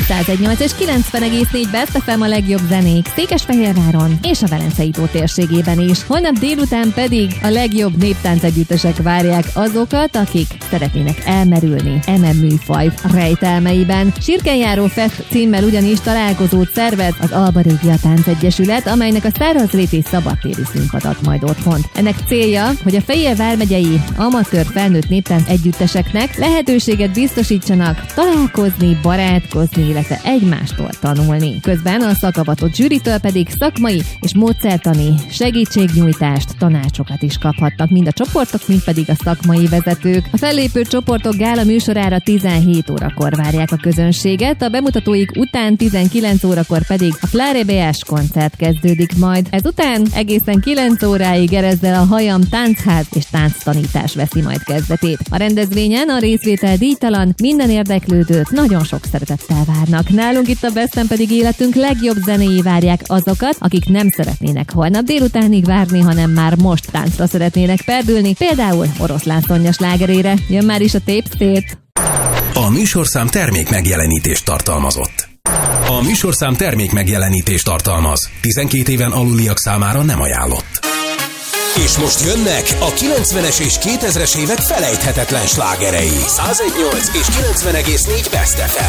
101.8 és 90,4 Best FM a legjobb zenék Székesfehérváron és a Velencei tó térségében is. Holnap délután pedig a legjobb néptáncegyüttesek várják azokat, akik szeretnének elmerülni műfaj rejtelmeiben. Sirkenjáró Fest címmel ugyanis találkozót szervez az Alba Régia Táncegyesület, amelynek a szárazréti szabadtéri színpad ad majd otthont. Ennek célja, hogy a Fejér vármegyei amatőr felnőtt néptánc együtteseknek lehetőséget biztosítsanak találkozni, barátkozni, illetve egymástól tanulni. Közben a szakavatott zsűritől pedig szakmai és módszertani segítségnyújtást, tanácsokat is kaphatnak mind a csoportok, mind pedig a szakmai vezetők. A fellépő csoportok gála műsorára 17 órakor várják a közönséget, a bemutatóik után 19 órakor pedig a Flare BS koncert kezdődik majd. Ezután egészen 9 óráig Erezzel a Hajam Táncház és tánctanítás veszi majd kezdetét. A rendezvényen a részvétel díjtalan, minden érdeklődőt nagyon sok szeretettel várnak. Nálunk itt a Besten pedig életünk legjobb zenéi várják azokat, akik nem szeretnének holnap délutánig várni, hanem már most táncra szeretnének perdülni, például Oroszlán Szonya slágerére. Jön már is a Tape State. A műsorszám termék megjelenítést tartalmazott. A műsorszám termék megjelenítést tartalmaz. 12 éven aluliak számára nem ajánlott. És most jönnek a 90-es és 2000-es évek felejthetetlen slágerei. 101.8 és 90,4 Best FM.